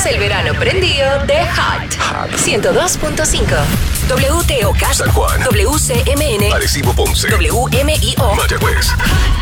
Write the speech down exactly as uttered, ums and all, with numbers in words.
Tenemos el verano prendido de Hot. ciento dos punto cinco. W T O K, San Juan, W C M N, Arecibo, Ponce, W M I O, Mayagüez.